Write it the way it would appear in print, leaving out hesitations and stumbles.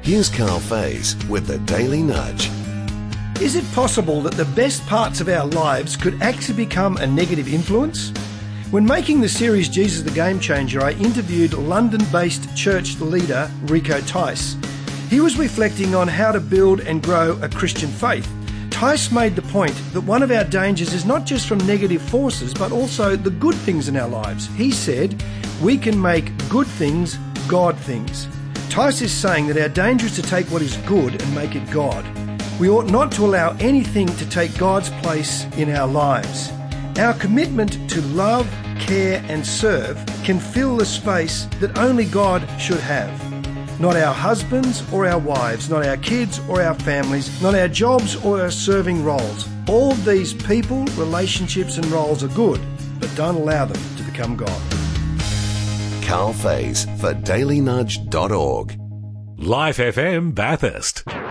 Here's Carl Faze with the Daily Nudge. Is it possible that the best parts of our lives could actually become a negative influence? When making the series Jesus the Game Changer, I interviewed London-based church leader Rico Tice. He was reflecting on how to build and grow a Christian faith. Tice made the point that one of our dangers is not just from negative forces, but also the good things in our lives. He said, we can make good things God things. Tice is saying that our danger is to take what is good and make it God. We ought not to allow anything to take God's place in our lives. Our commitment to love, care and serve can fill the space that only God should have. Not our husbands or our wives, not our kids or our families, not our jobs or our serving roles. All these people, relationships and roles are good, but don't allow them to become God. Carl Faze for dailynudge.org. Life FM Bathurst.